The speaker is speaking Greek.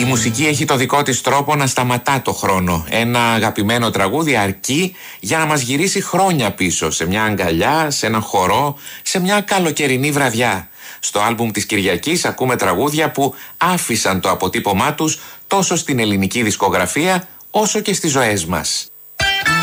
μουσική έχει το δικό της τρόπο να σταματά το χρόνο. Ένα αγαπημένο τραγούδι αρκεί για να μας γυρίσει χρόνια πίσω, σε μια αγκαλιά, σε ένα χορό, σε μια καλοκαιρινή βραδιά. Στο άλμπουμ της Κυριακής ακούμε τραγούδια που άφησαν το αποτύπωμά τους τόσο στην ελληνική δισκογραφία όσο και στις ζωές μας.